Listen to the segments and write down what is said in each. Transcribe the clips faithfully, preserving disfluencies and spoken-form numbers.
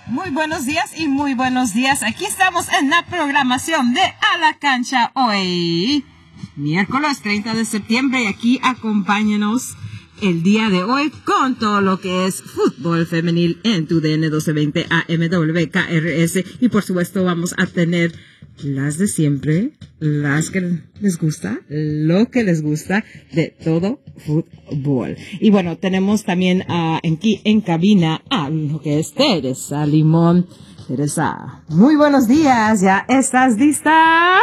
Muy buenos días y muy buenos días. Aquí estamos en la programación de A la Cancha hoy, miércoles treinta de septiembre, y aquí acompáñenos el día de hoy con todo lo que es fútbol femenil en tu D N doce veinte A M W K R S. Y por supuesto vamos a tener las de siempre, las que les gusta, lo que les gusta de todo fútbol. Y bueno, tenemos también uh, aquí en cabina a lo que es Teresa Limón. Teresa, muy buenos días, ¿ya estás lista?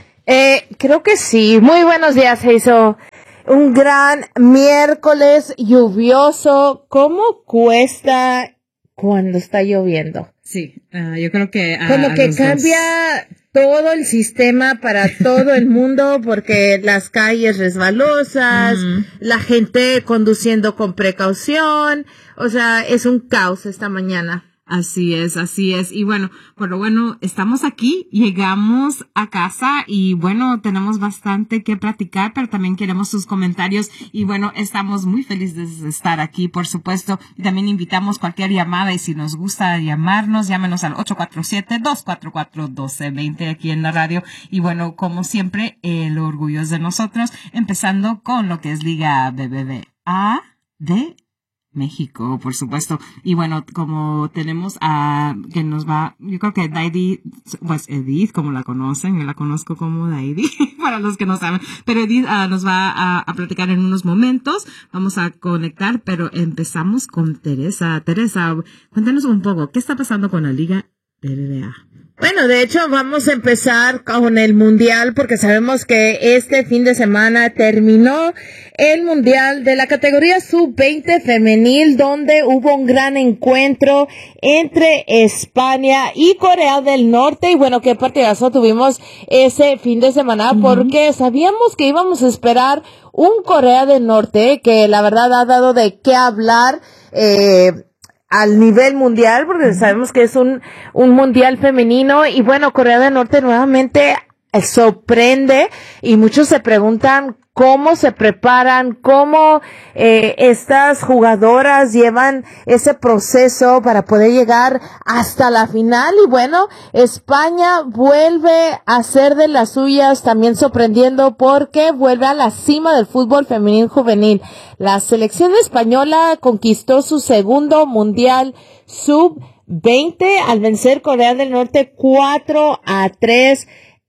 Eh, creo que sí, muy buenos días, se hizo un gran miércoles lluvioso. ¿Cómo cuesta cuando está lloviendo? Sí, uh, yo creo que... Uh, Como que cambia dos. todo el sistema para todo el mundo, porque las calles resbalosas, mm. la gente conduciendo con precaución, o sea, es un caos esta mañana. Así es, así es. Y bueno, por lo bueno, estamos aquí, llegamos a casa y bueno, tenemos bastante que platicar, pero también queremos sus comentarios y bueno, estamos muy felices de estar aquí, por supuesto. Y también invitamos cualquier llamada y si nos gusta llamarnos, llámenos al ocho cuatro siete, dos cuatro cuatro, uno dos dos cero aquí en la radio. Y bueno, como siempre, el orgullo es de nosotros, empezando con lo que es Liga B B V A de México, por supuesto. Y bueno, como tenemos a, que nos va, yo creo que Daidi, pues Edith, como la conocen, yo la conozco como Daidi, para los que no saben, pero Edith uh, nos va a, a platicar en unos momentos, vamos a conectar, pero empezamos con Teresa. Teresa, cuéntanos un poco, ¿qué está pasando con la Liga B B V A? Bueno, de hecho vamos a empezar con el Mundial porque sabemos que este fin de semana terminó el Mundial de la categoría sub veinte femenil, donde hubo un gran encuentro entre España y Corea del Norte. Y bueno, qué partidazo tuvimos ese fin de semana, uh-huh. porque sabíamos que íbamos a esperar un Corea del Norte que la verdad ha dado de qué hablar, eh, al nivel mundial, porque sabemos que es un, un mundial femenino. Y bueno, Corea del Norte nuevamente sorprende y muchos se preguntan cómo se preparan, cómo eh, estas jugadoras llevan ese proceso para poder llegar hasta la final. Y bueno, España vuelve a ser de las suyas, también sorprendiendo porque vuelve a la cima del fútbol femenil juvenil. La selección española conquistó su segundo mundial sub veinte al vencer Corea del Norte cuatro a tres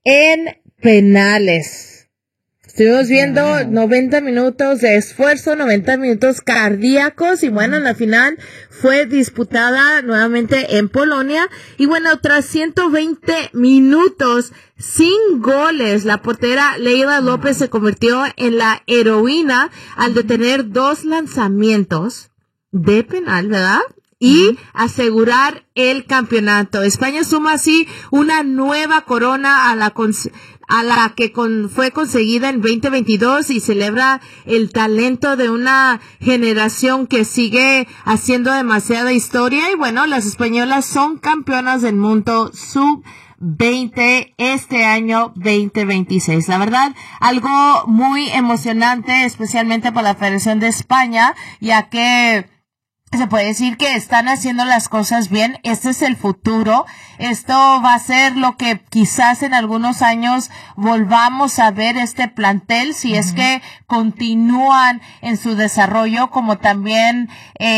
en penales. Estuvimos viendo noventa minutos de esfuerzo, noventa minutos cardíacos, y bueno, en la final fue disputada nuevamente en Polonia. Y bueno, tras ciento veinte minutos sin goles, la portera Leila López se convirtió en la heroína al detener dos lanzamientos de penal, ¿verdad? Y asegurar el campeonato. España suma así una nueva corona a la cons- a la que con, fue conseguida en veinte veintidós y celebra el talento de una generación que sigue haciendo demasiada historia. Y bueno, las españolas son campeonas del mundo sub veinte este año veinte veintiséis. La verdad, algo muy emocionante, especialmente para la Federación de España, ya que se puede decir que están haciendo las cosas bien. Este es el futuro. Esto va a ser lo que quizás en algunos años volvamos a ver este plantel, si uh-huh. es que continúan en su desarrollo, como también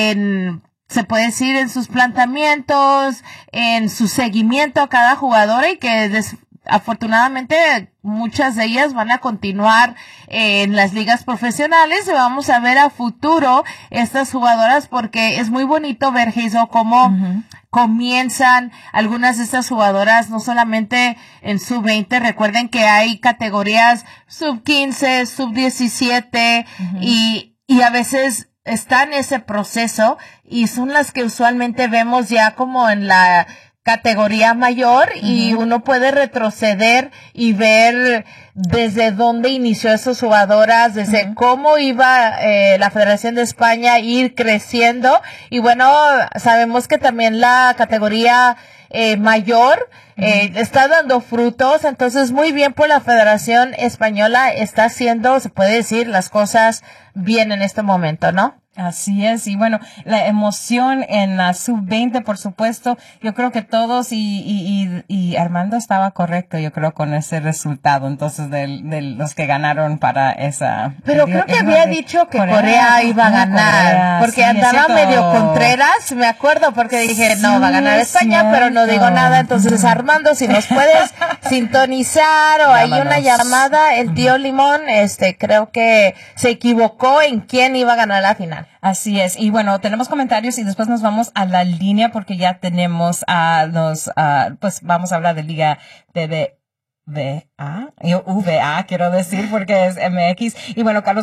en, se puede decir, en sus planteamientos, en su seguimiento a cada jugadora, y que des- afortunadamente muchas de ellas van a continuar eh, en las ligas profesionales. Y vamos a ver a futuro estas jugadoras, porque es muy bonito ver, Heizo, cómo uh-huh. comienzan algunas de estas jugadoras, no solamente en sub veinte. Recuerden que hay categorías sub quince, sub diecisiete, uh-huh. y, y a veces está en ese proceso, y son las que usualmente vemos ya como en la categoría mayor, uh-huh. y uno puede retroceder y ver desde dónde inició esas jugadoras, desde uh-huh. cómo iba eh, la Federación de España a ir creciendo. Y bueno, sabemos que también la categoría eh, mayor eh, uh-huh. está dando frutos. Entonces, muy bien por la Federación Española, está haciendo, se puede decir, las cosas bien en este momento, ¿no? Así es, y bueno, la emoción en la sub veinte, por supuesto, yo creo que todos, y, y, y, y Armando estaba correcto, yo creo, con ese resultado, entonces, de, de los que ganaron para esa... Pero creo que había de, dicho que Corea, Corea iba a ganar, Corea, porque sí, andaba medio Contreras, me acuerdo, porque dije, sí, no, va a ganar España, cierto. Pero no digo nada, entonces, Armando, si nos puedes sintonizar o hay una llamada, el tío Limón, este, creo que se equivocó en quién iba a ganar la final. Así es. Y bueno, tenemos comentarios y después nos vamos a la línea porque ya tenemos a los, uh, pues vamos a hablar de Liga B B V A, V A quiero decir porque es M X. Y bueno, Carlos